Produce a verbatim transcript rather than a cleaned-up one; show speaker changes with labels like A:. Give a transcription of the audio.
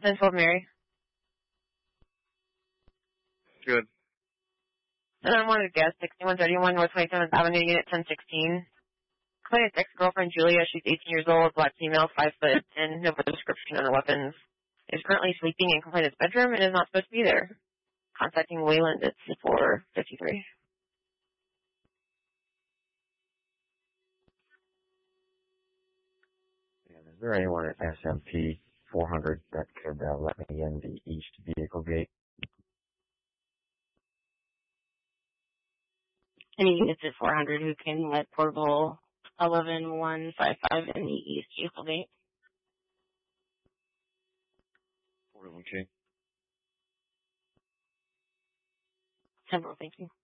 A: ten twelve Mary.
B: Good.
A: Then I wanted to guess, sixty-one thirty-one North twenty-seventh Avenue, Unit ten sixteen. Client's ex-girlfriend Julia, she's eighteen years old, black female, five foot, and no description on the weapons. Is currently sleeping in complainant's bedroom and is not supposed to be there. Contacting Wayland at four fifty-three.
C: And is there anyone at S M P four hundred that could uh, let me in the east vehicle gate?
D: Any units at four hundred who can let portable eleven one five five in the east vehicle gate?
B: Okay.
D: Several, thank you.